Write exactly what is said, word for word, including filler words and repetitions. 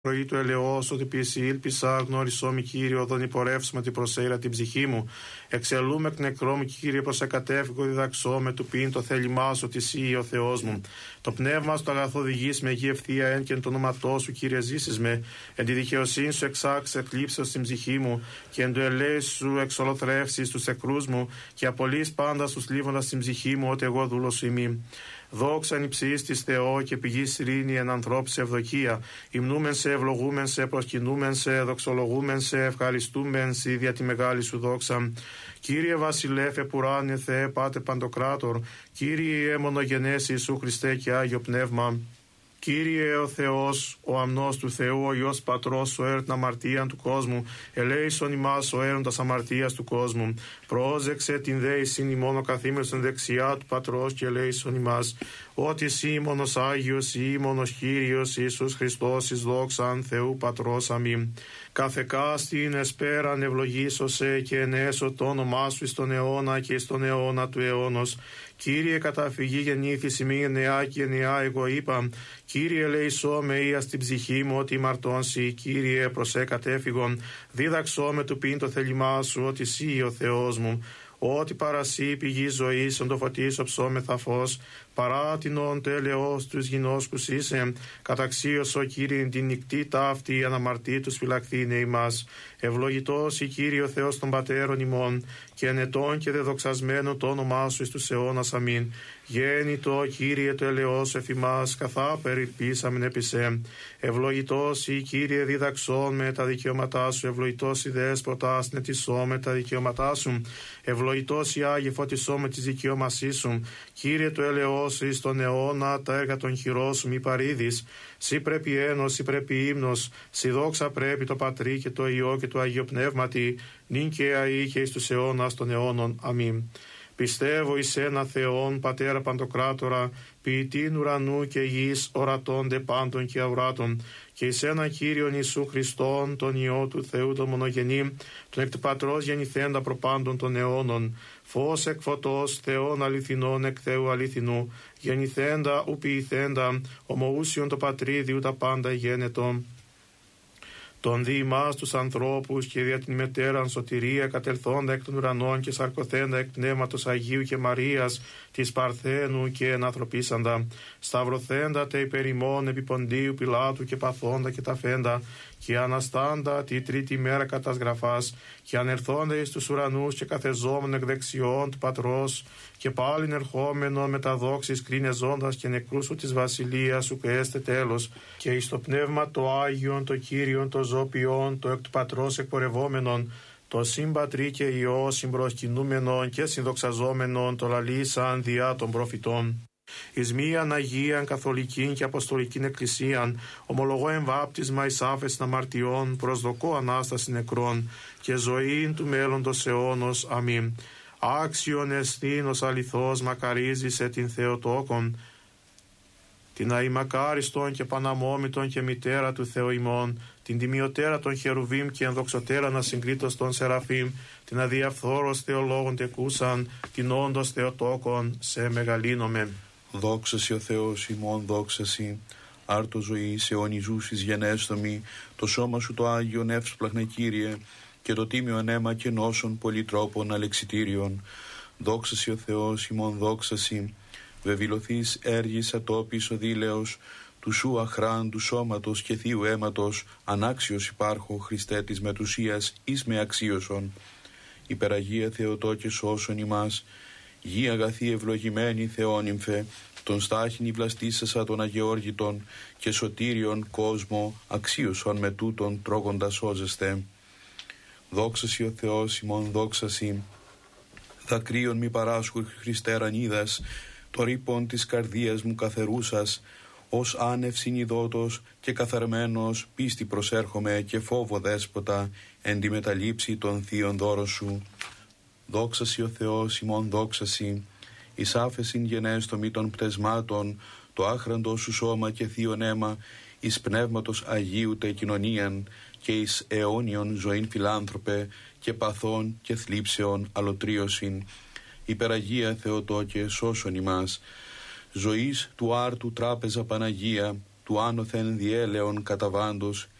Πρωί του ελεός, ότι ποιησι ήλπισα, γνώρισό μη Κύριε, οδόν υπορεύσουμε την προσέειρα την ψυχή μου. Εξελούμε εκ νεκρό μου, Κύριε, προς εκατέφυγο διδαξώ με του ποιήν το θέλημά σου, ότι εσύ ο Θεός μου. Το πνεύμα σου το αγαθό οδηγείς με γη ευθεία εν και εν το όνοματό σου, Κύριε, ζήσεις με. Εν τη δικαιοσύνη σου εξάξεις εκλείψεως στην ψυχή μου, και εν του ελέη σου εξολοθρεύσεις τους εκρούς μου, και απολύεις πάντα στους λίβοντας στην ψυχή μου, ότι εγώ δούλος σου ημί. Δόξα εν υψής της Θεό και πηγής ειρήνη εν ανθρώπης ευδοκία. Υμνούμεν σε, ευλογούμεν σε, προσκυνούμεν σε, δοξολογούμεν σε, ευχαριστούμεν σε δια τη μεγάλη σου δόξα. Κύριε Βασιλεύ επουράνιε Θεέ πάτε παντοκράτορ. Κύριε μονογενές Ιησού Χριστέ και Άγιο Πνεύμα. Κύριε ο Θεός, ο αμνός του Θεού, ο Υιός Πατρός, ο έρων την αμαρτίαν του κόσμου, ελέησον ημάς ο έρων τας αμαρτίας του κόσμου. Πρόσεξε την δέησιν ημών ο καθήμενος δεξιά του Πατρός και ελέησον ημάς. Ότι εσύ μόνος Άγιος, ή μόνος Κύριος Ιησούς Χριστός, εις δόξαν Θεού Πατρός, αμήν. Κάθε κάστην εσπέραν ευλογήσωσε και ενέσω το όνομά σου εις τον αιώνα και εις τον αιώνα του αιώνος. Κύριε καταφυγή γεννήθης ημί νεά και νεά εγώ είπα. Κύριε ελέησό με ία στην ψυχή μου ότι μαρτώνσει. Κύριε προσέ κατέφυγον. Δίδαξό με του πίν το θέλημά σου ότι εσύ ο Θεός μου. Ότι παρασύ πηγή ζωής εν το φωτίσω ψώμεθα φως. Παρά την όν τέλεος τους γινώσκους είσαι. Καταξίωσο Κύριε την νυχτή ταύτη αναμαρτήτους φυλακθήνε ημάς. Ευλογητός η Κύριε ο Θεός των πατέρων ημών. Και ενετών και δεδοξασμένων το όνομά σου εις τους αιώνας αμήν. Γέννητο Κύριε το ελεός εφημάς καθά περιπίσαμεν επισέ. Ευλογητός η Κύριε διδαξών με τα δικαιώματά σου. Ευλογητός η δέσποτας νετισό με τα δικαιώματά σου. Ευλογητός η Άγιε φωτισό με τις δικαιώμασή σου. Κύριε το ελεός εις τον αιώνα τα έργα των χειρός σου μη παρήδεις. Σύ πρέπει ένος, σύ πρέπει ύμνος, σύ δόξα πρέπει το Πατρί και το Υιό και το Αγίο Πνεύματι, νυν και αεί και εις τους αιώνας των αιώνων. Αμήν. Πιστεύω εις ένα Θεόν, Πατέρα Παντοκράτορα, ποιητήν ουρανού και γης, ορατώνται πάντων και αουράτων, και εις ένα Κύριον Ιησού Χριστόν, τον Υιό του Θεού τον μονογενή, τον εκ του Πατρός γεννηθέντα προπάντων των αιώνων, φως εκ φωτός, Θεόν αληθινών εκ Θεού αληθινού, γεννηθέντα ου ποιηθέντα, ομοούσιον το Πατρίδιου τα πάντα γένετο. Τον δι' ημάς τους ανθρώπους και δια την μετέραν σωτηρία κατελθόντα εκ των ουρανών και σαρκωθέντα εκ πνεύματος Αγίου και Μαρίας της Παρθένου και ενανθρωπίσαντα, σταυρωθέντα τε υπερ ημών επί Ποντίου Πιλάτου και παθόντα και ταφέντα, και αναστάντα τη τρίτη μέρα κατας γραφάς, και ανερθόντα εις τους ουρανούς και καθεζόμεν εκ δεξιών του Πατρός, και πάλιν ερχόμενο με τα δόξης κρίνεζόντας και νεκρούς σου της βασιλείας σου και έστε τέλος, και εις το πνεύμα το Άγιον, το Κύριον, το ζώπιον, το εκ του Πατρός εκπορευόμενον, το συμπατρί και Υιό συμπροσκυνούμενον και συνδοξαζόμενον, το λαλήσαν διά των προφητών. Εις μίαν Αγίαν Καθολικήν και Αποστολικήν Εκκλησίαν, ομολογώ εμβάπτισμα εις άφεσιν αμαρτιών, προσδοκώ Ανάσταση νεκρών και ζωήν του μέλλοντος αιώνος. Αμήν. Άξιον εστίν ως αληθώς μακαρίζησε την Θεοτόκον, την αημακάριστον και παναμόμητον και μητέρα του Θεού ημών, την τιμιωτέρα των Χερουβίμ και ενδοξωτέραν ασυγκρίτως των Σεραφείμ, την αδιαφθόρος Θεολόγων τεκούσαν, την όντως Θεοτόκον σε μεγαλύνομεν. Δόξα σοι ο Θεός ημών, δόξα σοι, άρτο ζωής αιωνιζούσης γενέστομη, το σώμα σου το Άγιον εύσπλαχνε Κύριε, και το τίμιο αίμα και νόσων πολυτρόπων αλεξιτήριων. Δόξα σοι ο Θεός ημών, δόξα σοι, βεβηλωθείς έργης ατόπης ο δίλεος, του σου αχράντου σώματος και θείου αίματος, ανάξιος υπάρχω Χριστέ της μετουσίας εις με αξίωσον. Υπεραγία Θεοτόκε σώσον ημάς, γη αγαθή ευλογημένη Θεόνυμφε, τον στάχην βλαστήσασα των αγεώργητων και σωτήριον κόσμο αξίωσον με τούτον τρώγοντα σώζεστε. Δόξα σοι ο Θεός ημών, δόξα σοι, δακρύων μη παράσχου Χριστέ ρανίδας, το ρήπον της καρδίας μου καθερούσας, ως άνευ συνειδότος και καθαρμένος πίστη προσέρχομαι και φόβο δέσποτα εν τη μεταλήψη των θείων δώρων σου. Δόξα σοι ο Θεός ημών, δόξα σοι, εις άφεσιν γενέστομη των πτεσμάτων, το άχραντο σου σώμα και θείον αίμα, εις πνεύματος Αγίου τε κοινωνίαν και εις αιώνιον ζωήν φιλάνθρωπε και παθών και θλίψεων αλωτρίωσιν. Υπεραγία Θεοτόκε σώσον ημάς, ζωής του άρτου τράπεζα Παναγία, του του άνωθεν διέλεον καταβάντος,